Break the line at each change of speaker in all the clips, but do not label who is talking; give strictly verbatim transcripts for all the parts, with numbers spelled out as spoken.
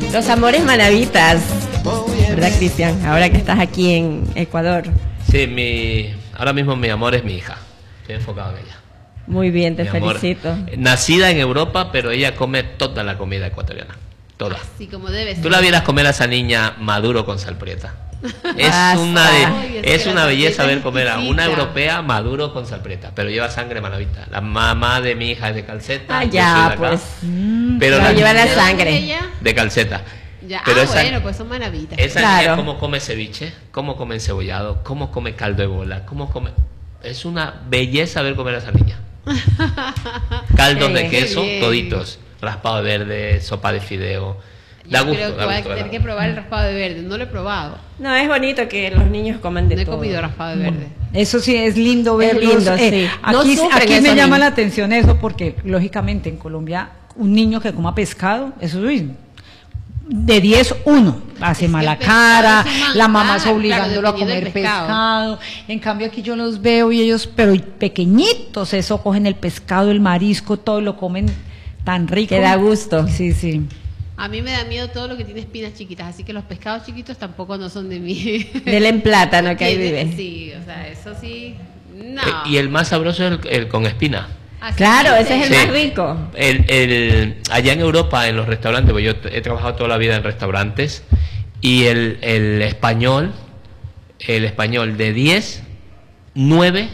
Los amores manavitas, ¿verdad, Cristian? Ahora que estás aquí en Ecuador.
Sí, mi, ahora mismo mi amor es mi hija. Estoy enfocado en ella.
Muy bien, te
Mi amor,
felicito.
nacida en Europa, pero ella come toda la comida ecuatoriana. Toda.
Así como debe ser.
Tú la vieras comer a esa niña maduro con salprieta. Es
Basta.
una, de-
Ay, es
es
que
una
la
belleza
salprieta
ver
es
comer a una
exquisita.
europea maduro con salprieta, pero lleva sangre manavita. La mamá de mi hija es de Calceta.
Ah,
yo soy de
ya,
acá,
pues.
pero
la
la
lleva la
¿De dónde
sangre.
es ella?
de Calceta.
Ya.
Pero
Ah,
esa,
bueno, pues son maravillas.
esa
Claro.
niña cómo come ceviche, cómo come encebollado, cómo come caldo de bola, cómo come... Es una belleza ver comer a esa niña. Caldos
Qué
de
bien,
queso,
qué bien.
toditos. Raspado de verde, sopa de fideo. Da
Yo
gusto,
creo que
da
voy a
gusto,
tener
¿verdad?
que probar el raspado de verde. No lo he probado.
No, es bonito que los niños coman de
No he
todo.
comido raspado de verde.
Eso sí es lindo
Es
verlos.
lindo,
eh,
sí. No
Aquí,
sufren
aquí
esos
me llama
niños.
la atención eso porque, lógicamente, en Colombia, un niño que coma pescado, eso es de diez, uno. Hace
Es que
mala
el pescado
cara,
es un manjar,
la mamá es
claro,
obligándolo a
dependiendo
comer
del
pescado.
pescado.
En cambio, aquí yo los veo y ellos, pero pequeñitos, eso cogen el pescado, el marisco, todo lo comen tan rico.
Que da gusto.
Sí, sí.
A mí me da miedo todo lo que tiene espinas chiquitas, así que los pescados chiquitos tampoco no son de mí.
Del en plátano que ahí
Tiene-
vive.
Sí, o sea, eso sí. No.
Eh, Y el más sabroso es el, el con espina.
Así
Claro,
dice.
ese es el
Sí.
más rico.
El, el- allá en Europa, en los restaurantes, pues yo t- he trabajado toda la vida en restaurantes, y el, el español, el español de diez, nueve,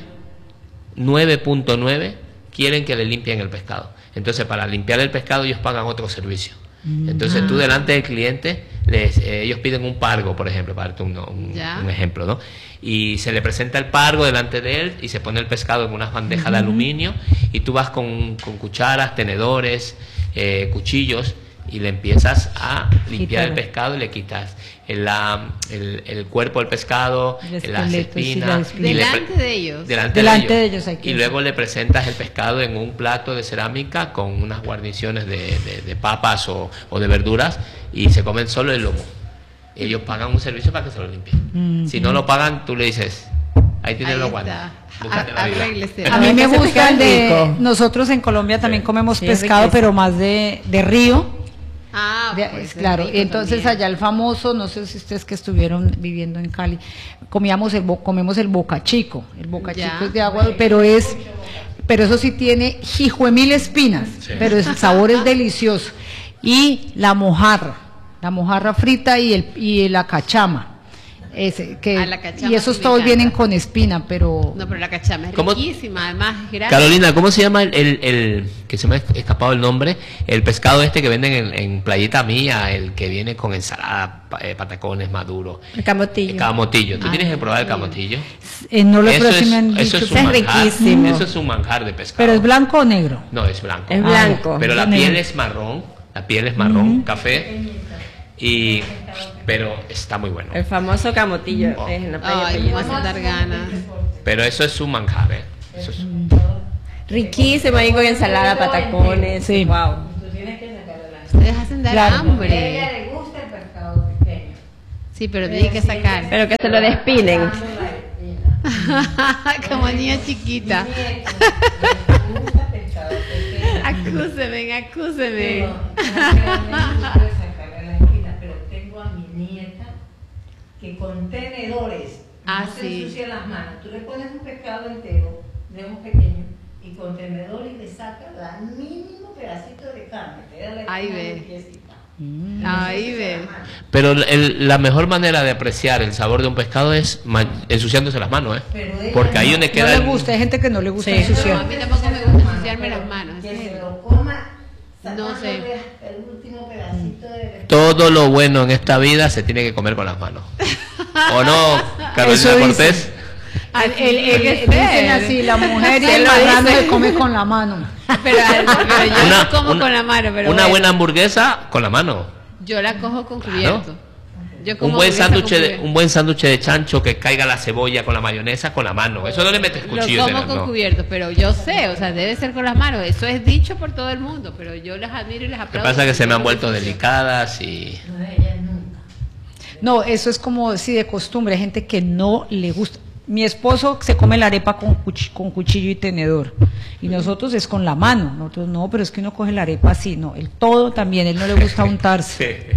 nueve punto nueve quieren que le limpien el pescado. Entonces, para limpiar el pescado ellos pagan otro servicio. Entonces, tú delante del cliente, les, eh, ellos piden un pargo, por ejemplo, para darte un, un-
Ya.
un ejemplo, ¿no? Y se le presenta el pargo delante de él y se pone el pescado en unas bandejas de aluminio y tú vas con, con cucharas, tenedores, eh, cuchillos y le empiezas a limpiar el
Quitar.
pescado y le quitas el, la- el, el cuerpo del pescado,
El
las
esqueleto, sí,
espinas.
las espinas.
y le
Delante
pre-
de ellos.
Delante,
Delante
de
de
ellos.
ellos hay que-
Y luego le presentas el pescado en un plato de cerámica con unas guarniciones de, de- de papas o, o de verduras y se comen solo el lomo. Ellos pagan un servicio para que se lo limpien.
Mm.
Si no lo pagan, tú le dices, ahí tienes
Ahí
los
está.
guantes. Búscate la vida.
Arréglese.
A mí
Ay,
me
que ese
gusta el
pescado es
de...
rico.
Nosotros en Colombia también
Sí.
comemos
Sí, es
pescado,
riquísimo.
pero más de, de río.
Ah,
De-
pues, es
claro,
rico
entonces
también.
allá el famoso, no sé si ustedes que estuvieron viviendo en Cali, comíamos el bo- comemos el boca chico, el boca
Ya.
chico es de agua, pero es, pero eso sí tiene mil espinas,
Sí.
pero el sabor es delicioso. Y la mojarra, la mojarra frita y el y la cachama. Ese, que,
Ah, la cachama
y esos
sí me
todos
encanta.
vienen con espina, pero
No, pero la cachama es
¿Cómo?
riquísima, además es grande.
Carolina, ¿cómo se llama el, el- el- que se me ha escapado el nombre? El pescado este que venden en, en Playita Mía, el que viene con ensalada, pa- eh, patacones maduros.
El camotillo.
El camotillo. ¿Tú
Ah,
tienes que probar el
sí.
camotillo?
eh, no lo
Eso
pero sí
es,
me han
eso
dicho
es
que-
un
Es
manjar.
riquísimo.
Eso es un manjar de pescado.
pero es blanco o negro.
No, es blanco.
Es
Ah,
blanco.
Pero la
negro.
piel es marrón. La piel es marrón, café. Y, pero está muy bueno.
El famoso camotillo
Oh.
es en la playa
Ay, me
Pellina.
vas a dar ganas.
Pero eso es un manjar, ¿eh? Eso es-
Riquísimo ahí con ensalada, patacones.
Sí.
Wow.
Ustedes hacen dar
Claro.
hambre.
le gusta el pescado pequeño.
Sí, pero tienen que sacar.
Pero que se lo despinen.
Como niña chiquita.
Le gusta pescado pequeño.
Acúseme, acúseme.
Pero, realmente no puedo sacarle la espina, pero tengo a mi nieta que con tenedores
Ah,
no se
sí.
ensucia las manos. Tú le pones un pescado entero, de un pequeño, y con tenedores le sacas el mínimo pedacito de carne. Te da la
Ahí
espina
ve.
limpiecita.
Ahí ve.
Pero el- la mejor manera de apreciar el sabor de un pescado es ma- ensuciándose las manos, ¿eh?
Pero ella
Porque ahí
no-
donde
No
queda
le
el-
gusta, hay gente que no le gusta
Sí.
No,
ensuciar.
a mí tampoco me gusta ensuciarme las manos.
Que
¿en
se
serio?
lo coma
No sé.
sacándole hasta el último pedacito de
Todo lo bueno en esta vida se tiene que comer con las manos. ¿O no, Carolina
Eso dice.
Cortés?
El, el- el-
Puede
dicen
ser.
así, la mujer y
Se
el
lo
marrano
dice.
se come con la mano.
Pero, pero yo
Una-
no como
una-
con la mano, pero
una
bueno.
buena hamburguesa con la mano.
Yo la cojo con
Claro.
cubierto. Yo como
Un buen
hamburguesa
sándwich
con
de,
cubierto.
un buen sándwich de chancho que caiga la cebolla con la mayonesa con la mano. Eso no le metes
Lo
cuchillos en
como
la
con
no.
cubierto, pero yo sé, o sea, debe ser con las manos. Eso es dicho por todo el mundo, pero yo las admiro y les
Lo que
aplaudo.
pasa es que se me han vuelto
delicadas.
delicadas y...
No, ella nunca.
No, eso es como si de costumbre, hay gente que no le gusta. Mi esposo se come la arepa con, cuch- con cuchillo y tenedor. Y nosotros es con la mano. Nosotros no, pero es que uno coge la arepa así, no. El todo también, él no le gusta untarse.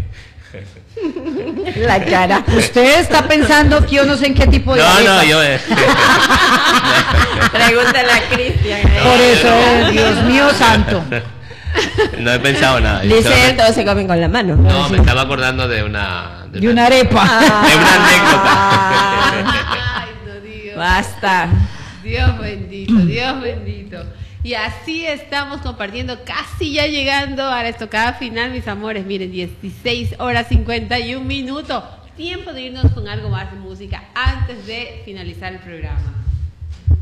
La cara.
Usted está pensando que yo no sé en qué tipo de
No,
arepa.
no, yo... eh,
Pregúntale a Cristian.
Por eso, eh, Dios mío santo.
no he pensado nada. Yo
Dice él,
solamente-
todos se comen con la mano.
No, me estaba acordando de una...
De una arepa.
De una anécdota.
Ay, no digo.
Basta.
Dios bendito, Dios bendito. Y así estamos compartiendo, casi ya llegando a la estocada final, mis amores. Miren, dieciséis horas cincuenta y un minutos. Tiempo de irnos con algo más de música antes de finalizar el programa.